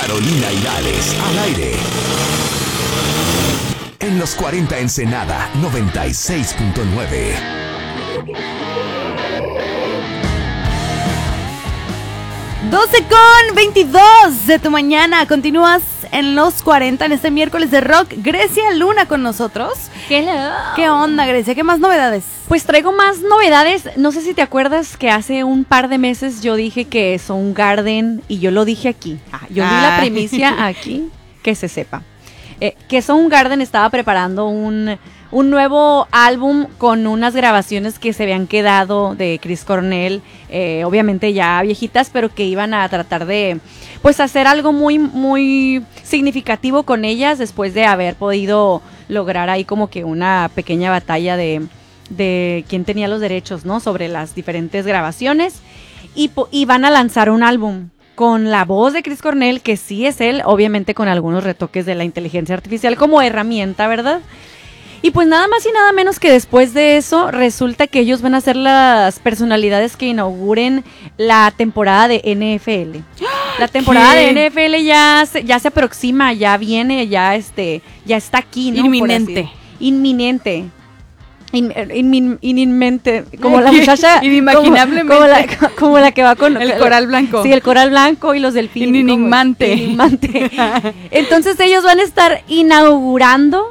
Carolina y Alex, al aire. En los 40 Ensenada, 96.9. 12:22 de tu mañana. Continúas en los 40 en este miércoles de rock. Grecia Luna con nosotros. Hello. ¿Qué onda, Grecia? ¿Qué más novedades? Pues traigo más novedades. No sé si te acuerdas que hace un par de meses yo dije que Soundgarden, y yo lo dije aquí. Yo di la primicia aquí, que se sepa. Que Soundgarden estaba preparando un nuevo álbum con unas grabaciones que se habían quedado de Chris Cornell, obviamente ya viejitas, pero que iban a tratar de pues hacer algo muy, muy significativo con ellas después de haber podido lograr ahí como que una pequeña batalla de quién tenía los derechos, ¿no? Sobre las diferentes grabaciones, y van a lanzar un álbum con la voz de Chris Cornell, que sí es él, obviamente con algunos retoques de la inteligencia artificial como herramienta, ¿verdad? Y pues nada más y nada menos que después de eso, resulta que ellos van a ser las personalidades que inauguren la temporada de NFL. La temporada ¿Qué? de NFL ya se aproxima, ya viene, ya está aquí, ¿no? Inminente. Inminente. Inminente, como la muchacha inimaginablemente como la que va con el coral blanco. Sí, el coral blanco y los delfines. Inimante. Entonces ellos van a estar inaugurando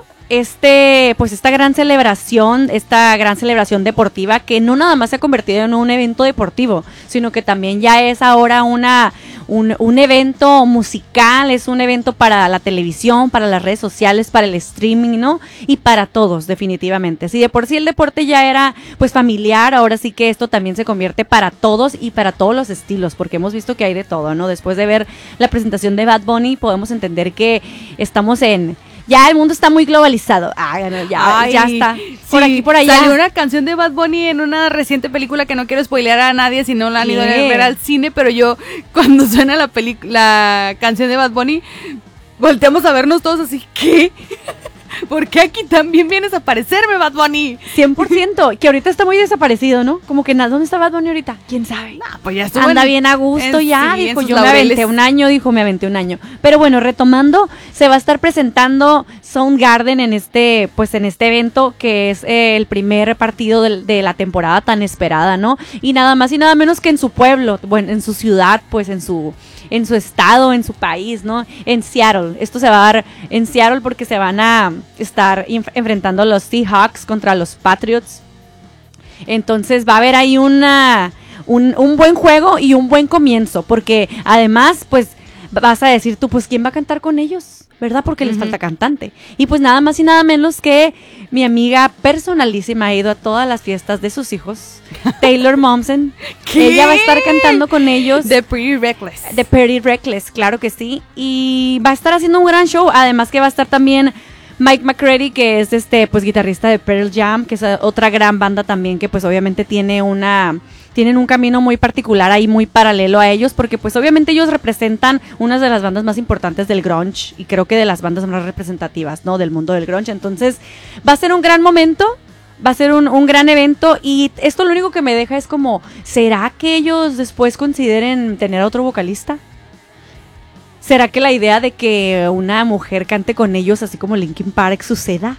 esta gran celebración deportiva, que no nada más se ha convertido en un evento deportivo, sino que también ya es ahora un evento musical, es un evento para la televisión, para las redes sociales, para el streaming, ¿no? Y para todos, definitivamente. Si de por sí el deporte ya era pues familiar, ahora sí que esto también se convierte para todos y para todos los estilos, porque hemos visto que hay de todo, ¿no? Después de ver la presentación de Bad Bunny, podemos entender que estamos ya el mundo está muy globalizado. Ya está. Por aquí, por allá. Salió una canción de Bad Bunny en una reciente película que no quiero spoilear a nadie si no la han ido a ver al cine, pero yo, cuando suena la canción de Bad Bunny, volteamos a vernos todos así, ¿qué? ¿Por qué aquí también vienes a aparecerme, Bad Bunny? 100%, que ahorita está muy desaparecido, ¿no? Como que ¿dónde está Bad Bunny ahorita? ¿Quién sabe? Pues ya anda bien a gusto ya, sí, dijo, me aventé un año. Pero bueno, retomando, se va a estar presentando Soundgarden en este evento, que es el primer partido de la temporada tan esperada, ¿no? Y nada más y nada menos que en su pueblo, bueno, en su ciudad, pues en su estado, en su país, ¿no? En Seattle. Esto se va a dar en Seattle porque se van a estar enfrentando a los Seahawks contra los Patriots. Entonces va a haber ahí un buen juego y un buen comienzo, porque además, pues, vas a decir tú, pues, ¿quién va a cantar con ellos? ¿Verdad? Porque les falta cantante. Y pues nada más y nada menos que mi amiga personalísima ha ido a todas las fiestas de sus hijos, Taylor Momsen. Ella va a estar cantando con ellos. The Pretty Reckless. The Pretty Reckless, claro que sí. Y va a estar haciendo un gran show. Además que va a estar también Mike McCready, que es pues guitarrista de Pearl Jam, que es otra gran banda también, que pues obviamente tienen un camino muy particular ahí, muy paralelo a ellos, porque pues obviamente ellos representan una de las bandas más importantes del grunge, y creo que de las bandas más representativas, ¿no? Del mundo del grunge. Entonces va a ser un gran momento, va a ser un gran evento, y esto lo único que me deja es como, ¿será que ellos después consideren tener a otro vocalista? ¿Será que la idea de que una mujer cante con ellos, así como Linkin Park, suceda?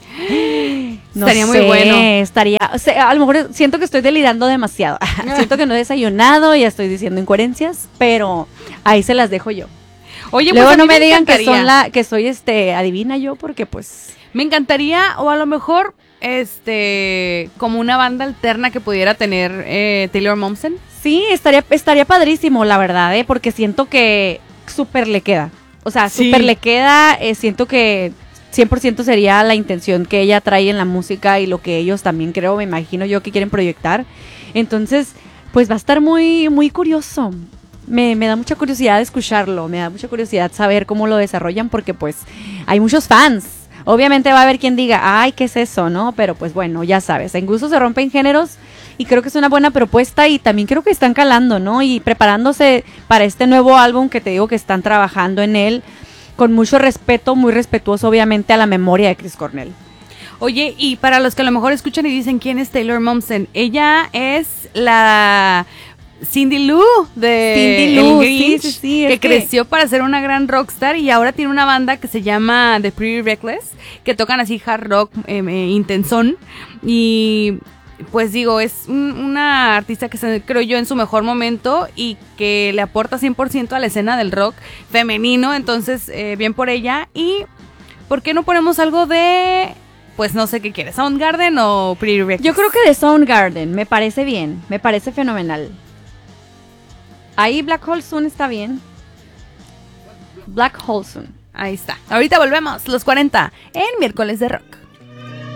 No estaría sé, muy bueno. A lo mejor siento que estoy delirando demasiado. Siento que no he desayunado y ya estoy diciendo incoherencias, pero ahí se las dejo yo. Oye, luego pues no me digan que soy adivina yo, porque pues me encantaría, o a lo mejor como una banda alterna que pudiera tener Taylor Momsen. Sí, estaría padrísimo, la verdad, porque siento que súper le queda. O sea, súper le queda, siento que 100% sería la intención que ella trae en la música y lo que ellos también me imagino yo que quieren proyectar. Entonces, pues va a estar muy, muy curioso. Me da mucha curiosidad escucharlo, me da mucha curiosidad saber cómo lo desarrollan, porque pues hay muchos fans. Obviamente va a haber quien diga, ay, ¿qué es eso?, ¿no? Pero pues bueno, ya sabes, en gusto se rompen géneros, y creo que es una buena propuesta, y también creo que están calando, ¿no? Y preparándose para este nuevo álbum que te digo que están trabajando en él, con mucho respeto, muy respetuoso obviamente a la memoria de Chris Cornell. Oye, y para los que a lo mejor escuchan y dicen quién es Taylor Momsen, ella es la Cindy Lou de Cindy Lou, El Grinch, sí, que creció para ser una gran rockstar y ahora tiene una banda que se llama The Pretty Reckless, que tocan así hard rock intensón y pues digo, es una artista que creo yo en su mejor momento y que le aporta 100% a la escena del rock femenino, entonces bien por ella. Y ¿por qué no ponemos algo de, pues no sé qué quieres, Soundgarden o Pretty Reckless? Yo creo que de Soundgarden, me parece bien, me parece fenomenal. Ahí Black Hole Sun está bien. Black Hole Sun. Ahí está. Ahorita volvemos, los 40, en Miércoles de Rock.